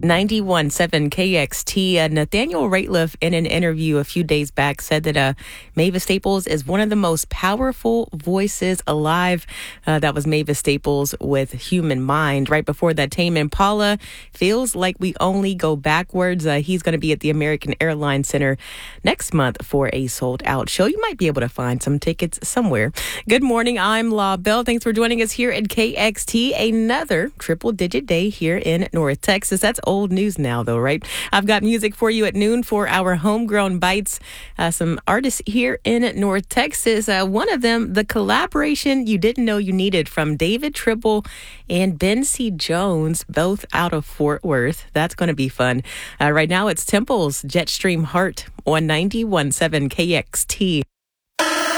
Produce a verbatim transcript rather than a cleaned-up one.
ninety-one point seven K X T. Uh, Nathaniel Rateliff, in an interview a few days back, said that uh, Mavis Staples is one of the most powerful voices alive. Uh, that was Mavis Staples with Human Mind. Right before that, Tame Impala, Feels Like We Only Go Backwards. Uh, he's going to be at the American Airlines Center next month for a sold-out show. You might be able to find some tickets somewhere. Good morning. I'm La Bell. Thanks for joining us here at K X T. Another triple-digit day here in North Texas. That's old news now, though, right? I've got music for you at noon for our Homegrown Bites. Uh, some artists here in North Texas. Uh, one of them, the collaboration you didn't know you needed, from David Tribble and Ben C. Jones, both out of Fort Worth. That's going to be fun. Uh, right now, it's Temple's Jetstream Heart on ninety-one point seven K X T.